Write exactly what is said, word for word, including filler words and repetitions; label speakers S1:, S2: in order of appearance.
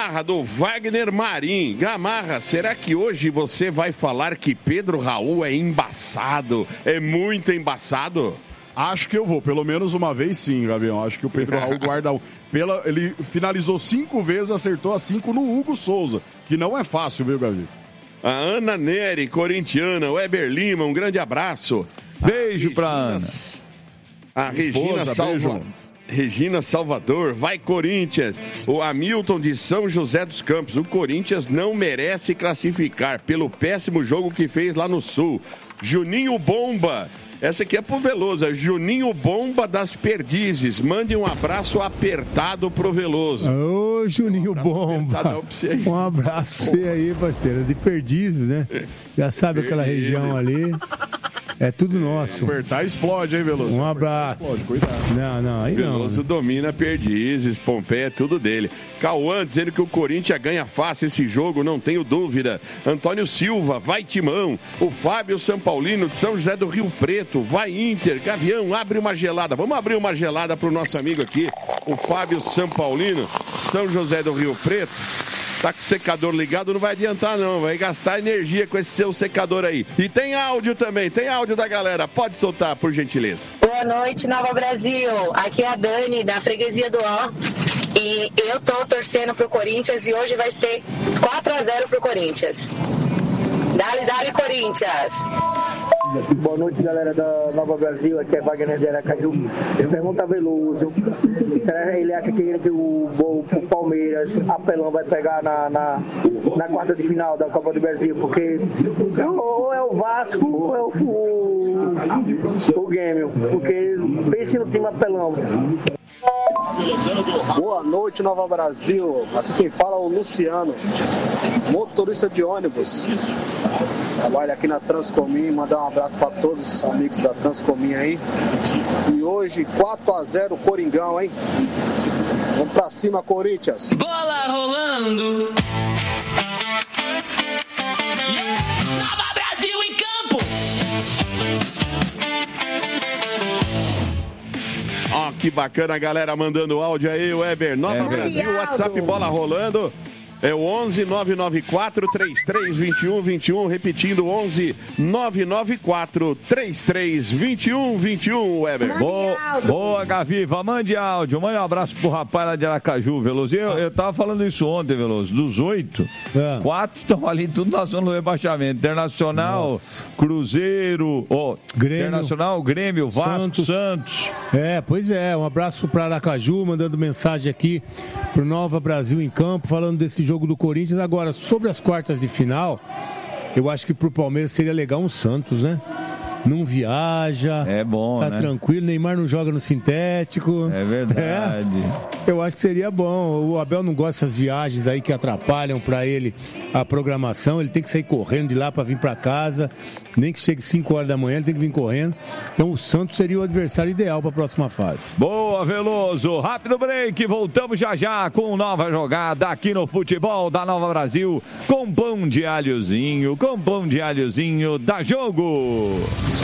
S1: Gamarra, do Wagner Marim. Gamarra, será que hoje você vai falar que Pedro Raul é embaçado? É muito embaçado?
S2: Acho que eu vou, pelo menos uma vez sim, Gavião. Acho que o Pedro Raul guarda... Pela, ele finalizou cinco vezes, acertou as cinco no Hugo Souza, que não é fácil, viu, Gavi?
S1: A Ana Neri, corintiana, o Eber Lima, um grande abraço.
S3: Beijo pra Ana.
S1: A Regina
S2: Esposa,
S1: Salva... Regina Salvador, vai Corinthians. O Hamilton de São José dos Campos. O Corinthians não merece classificar pelo péssimo jogo que fez lá no Sul. Juninho Bomba. Essa aqui é pro Veloso, é Juninho Bomba das Perdizes. Mande um abraço apertado pro Veloso.
S4: Ô, Juninho
S1: um
S4: Bomba. Um abraço pra você aí, parceiro. De Perdizes, né? Já sabe aquela região ali. É tudo nosso.
S2: Apertar explode, hein, Veloso?
S4: Um abraço.
S2: Explode, cuidado.
S4: Não, não, aí não.
S1: Veloso domina Perdizes, Pompeia, é tudo dele. Cauã dizendo que o Corinthians ganha fácil esse jogo, não tenho dúvida. Antônio Silva, vai Timão. O Fábio São Paulino de São José do Rio Preto, vai Inter. Gavião, abre uma gelada. Vamos abrir uma gelada pro nosso amigo aqui, o Fábio São Paulino, São José do Rio Preto. Tá com o secador ligado, não vai adiantar não, vai gastar energia com esse seu secador aí. E tem áudio também, tem áudio da galera, pode soltar, por gentileza.
S5: Boa noite, Nova Brasil, aqui é a Dani, da Freguesia do Ó, e eu tô torcendo pro Corinthians e hoje vai ser quatro a zero pro Corinthians. Dale, dale, Corinthians!
S6: Boa noite, galera da Nova Brasil, aqui é Wagner de Aracaju. Eu pergunto a Veloso, será que ele acha que, que o, o, o Palmeiras, Apelão, vai pegar na, na, na quarta de final da Copa do Brasil? Porque ou é o Vasco ou é o, o, o Grêmio, porque pense no time Apelão.
S7: Boa noite, Nova Brasil. Aqui quem fala é o Luciano, motorista de ônibus. Trabalho aqui na Transcomin, mandar um abraço para todos os amigos da Transcomin aí. E hoje, quatro a zero Coringão, hein? Vamos pra cima, Corinthians.
S8: Bola rolando. Nova Brasil em campo.
S1: Ó, que bacana a galera mandando áudio aí, Weber. Nova
S3: É,
S1: Brasil, WhatsApp, bola rolando. É o onze nove nove quatro três três dois um dois um, repetindo onze nove nove quatro três três dois um dois um, Weber.
S3: Boa, boa, Gaviva, mande áudio, mande um abraço pro rapaz lá de Aracaju, Veloso. Eu, eu tava falando isso ontem, Veloso, dos oito,
S4: É.
S3: quatro estão ali tudo na zona do rebaixamento. Internacional,
S4: Nossa.
S3: Cruzeiro, ó,
S4: Grêmio,
S3: Internacional, Grêmio, Vasco,
S4: Santos.
S3: Santos.
S4: É, pois é, um abraço para Aracaju, mandando mensagem aqui pro Nova Brasil em campo, falando desse jogo do Corinthians. Agora, sobre as quartas de final, eu acho que pro Palmeiras seria legal um Santos, né? Não viaja.
S3: É bom,
S4: tá
S3: né?
S4: tranquilo, Neymar não joga no sintético.
S3: É verdade.
S4: É, eu acho que seria bom. O Abel não gosta dessas viagens aí que atrapalham para ele a programação. Ele tem que sair correndo de lá para vir para casa. Nem que chegue cinco horas da manhã, ele tem que vir correndo. Então o Santos seria o adversário ideal para a próxima fase.
S3: Boa, Veloso. Rápido break. Voltamos já já com nova jogada aqui no futebol da Nova Brasil. Com pão de alhozinho. Com pão de alhozinho da Jogo.